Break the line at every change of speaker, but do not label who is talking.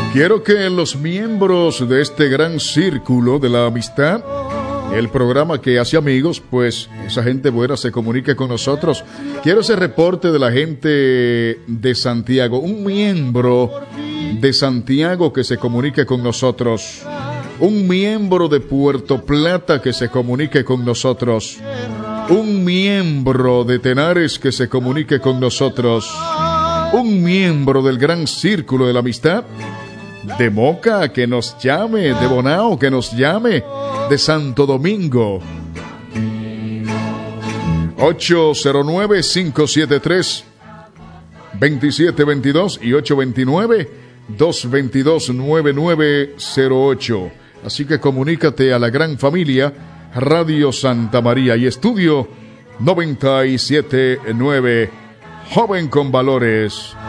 Quiero que los miembros de este gran círculo de la amistad, el programa que hace amigos, pues esa gente buena se comunique con nosotros. Quiero ese reporte de la gente de Santiago, un miembro de Santiago que se comunique con nosotros, un miembro de Puerto Plata que se comunique con nosotros, un miembro de Tenares que se comunique con nosotros, un miembro del gran círculo de la amistad, de Moca que nos llame, de Bonao que nos llame, de Santo Domingo. 809-573-2722 y 829-222-9908. Así que comunícate a la gran familia Radio Santa María y Estudio 97.9, Joven con Valores.